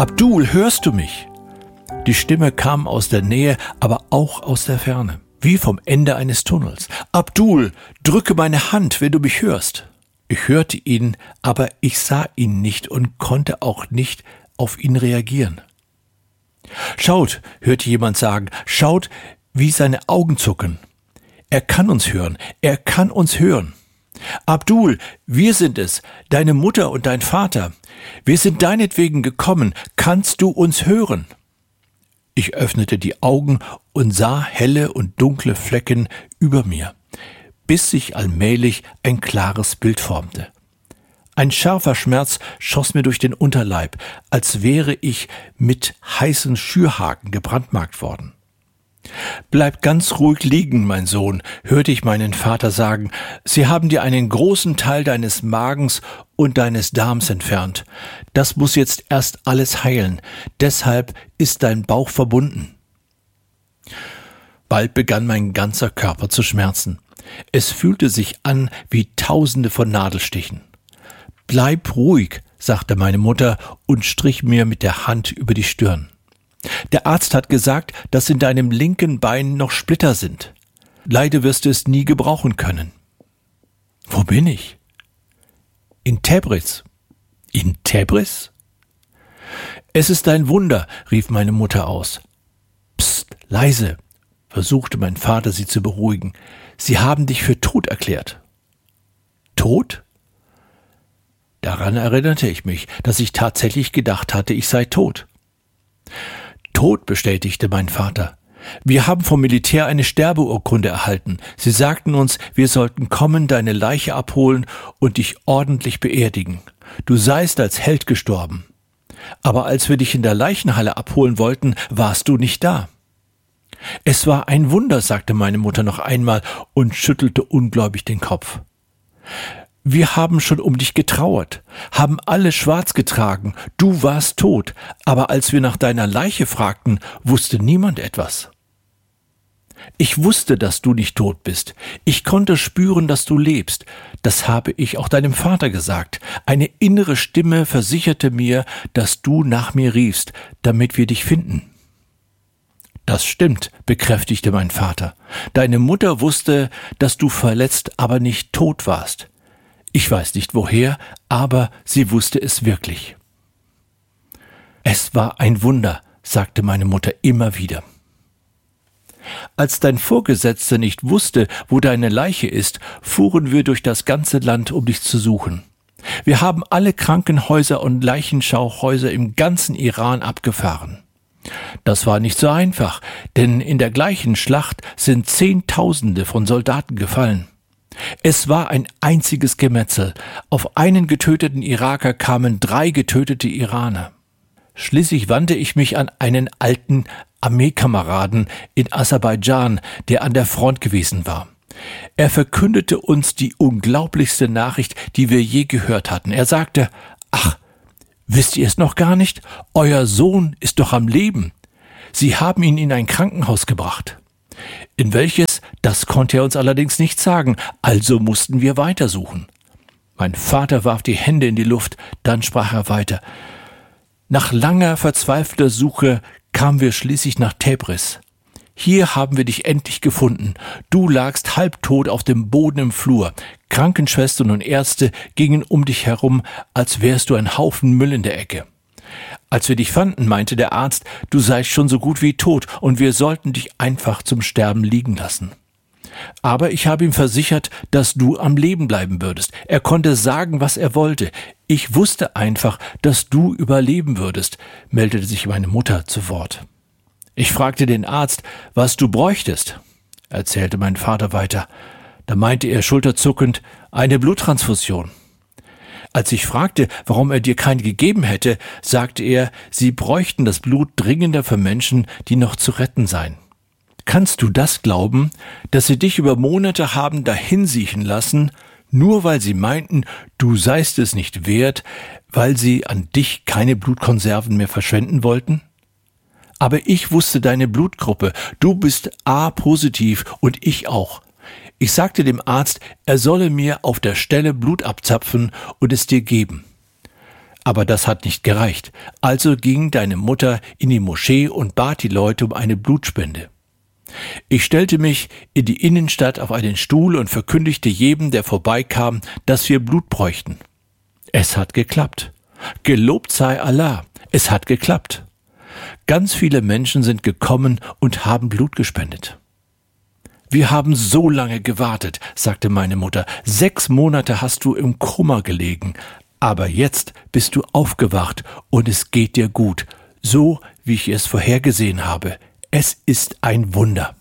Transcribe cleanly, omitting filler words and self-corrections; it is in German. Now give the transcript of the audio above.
Abdul, hörst du mich? Die Stimme kam aus der Nähe, aber auch aus der Ferne, wie vom Ende eines Tunnels. Abdul, drücke meine Hand, wenn du mich hörst. Ich hörte ihn, aber ich sah ihn nicht und konnte auch nicht auf ihn reagieren. Schaut, hörte jemand sagen, schaut, wie seine Augen zucken. Er kann uns hören, er kann uns hören. Abdul, wir sind es, deine Mutter und dein Vater. Wir sind deinetwegen gekommen, kannst du uns hören? Ich öffnete die Augen und sah helle und dunkle Flecken über mir, bis sich allmählich ein klares Bild formte. Ein scharfer Schmerz schoss mir durch den Unterleib, als wäre ich mit heißen Schürhaken gebrandmarkt worden. »Bleib ganz ruhig liegen, mein Sohn«, hörte ich meinen Vater sagen. »Sie haben dir einen großen Teil deines Magens und deines Darms entfernt. Das muss jetzt erst alles heilen. Deshalb ist dein Bauch verbunden.« Bald begann mein ganzer Körper zu schmerzen. Es fühlte sich an wie Tausende von Nadelstichen. »Bleib ruhig«, sagte meine Mutter und strich mir mit der Hand über die Stirn. »Der Arzt hat gesagt, dass in deinem linken Bein noch Splitter sind. Leider wirst du es nie gebrauchen können.« »Wo bin ich?« »In Tebris.« »In Tebris?« »Es ist ein Wunder«, rief meine Mutter aus. »Psst, leise«, versuchte mein Vater sie zu beruhigen. »Sie haben dich für tot erklärt.« »Tot?« Daran erinnerte ich mich, dass ich tatsächlich gedacht hatte, ich sei tot. »Tot«, bestätigte mein Vater. »Wir haben vom Militär eine Sterbeurkunde erhalten. Sie sagten uns, wir sollten kommen, deine Leiche abholen und dich ordentlich beerdigen. Du seist als Held gestorben. Aber als wir dich in der Leichenhalle abholen wollten, warst du nicht da.« »Es war ein Wunder«, sagte meine Mutter noch einmal und schüttelte ungläubig den Kopf. »Wir haben schon um dich getrauert, haben alle schwarz getragen, du warst tot, aber als wir nach deiner Leiche fragten, wusste niemand etwas.« »Ich wusste, dass du nicht tot bist. Ich konnte spüren, dass du lebst. Das habe ich auch deinem Vater gesagt. Eine innere Stimme versicherte mir, dass du nach mir riefst, damit wir dich finden.« »Das stimmt«, bekräftigte mein Vater. »Deine Mutter wusste, dass du verletzt, aber nicht tot warst. Ich weiß nicht woher, aber sie wusste es wirklich.« »Es war ein Wunder«, sagte meine Mutter immer wieder. »Als dein Vorgesetzter nicht wusste, wo deine Leiche ist, fuhren wir durch das ganze Land, um dich zu suchen. Wir haben alle Krankenhäuser und Leichenschauhäuser im ganzen Iran abgefahren. Das war nicht so einfach, denn in der gleichen Schlacht sind Zehntausende von Soldaten gefallen. Es war ein einziges Gemetzel. Auf einen getöteten Iraker kamen 3 getötete Iraner. Schließlich wandte ich mich an einen alten Armeekameraden in Aserbaidschan, der an der Front gewesen war. Er verkündete uns die unglaublichste Nachricht, die wir je gehört hatten. Er sagte, »Ach, wisst ihr es noch gar nicht? Euer Sohn ist doch am Leben. Sie haben ihn in ein Krankenhaus gebracht.« In welches, das konnte er uns allerdings nicht sagen, also mussten wir weitersuchen. Mein Vater warf die Hände in die Luft, dann sprach er weiter. Nach langer, verzweifelter Suche kamen wir schließlich nach Tebris. Hier haben wir dich endlich gefunden. Du lagst halbtot auf dem Boden im Flur. Krankenschwestern und Ärzte gingen um dich herum, als wärst du ein Haufen Müll in der Ecke. Als wir dich fanden, meinte der Arzt, du seist schon so gut wie tot und wir sollten dich einfach zum Sterben liegen lassen. Aber ich habe ihm versichert, dass du am Leben bleiben würdest. Er konnte sagen, was er wollte. Ich wusste einfach, dass du überleben würdest, meldete sich meine Mutter zu Wort. Ich fragte den Arzt, was du bräuchtest, erzählte mein Vater weiter. Da meinte er schulterzuckend, eine Bluttransfusion. Als ich fragte, warum er dir keine gegeben hätte, sagte er, sie bräuchten das Blut dringender für Menschen, die noch zu retten seien. Kannst du das glauben, dass sie dich über Monate haben dahinsiechen lassen, nur weil sie meinten, du seist es nicht wert, weil sie an dich keine Blutkonserven mehr verschwenden wollten? Aber ich wusste deine Blutgruppe, du bist A-positiv und ich auch. Ich sagte dem Arzt, er solle mir auf der Stelle Blut abzapfen und es dir geben. Aber das hat nicht gereicht. Also ging deine Mutter in die Moschee und bat die Leute um eine Blutspende. Ich stellte mich in die Innenstadt auf einen Stuhl und verkündigte jedem, der vorbeikam, dass wir Blut bräuchten. Es hat geklappt. Gelobt sei Allah, es hat geklappt. Ganz viele Menschen sind gekommen und haben Blut gespendet. Wir haben so lange gewartet, sagte meine Mutter. 6 Monate hast du im Koma gelegen. Aber jetzt bist du aufgewacht und es geht dir gut, so wie ich es vorhergesehen habe. Es ist ein Wunder.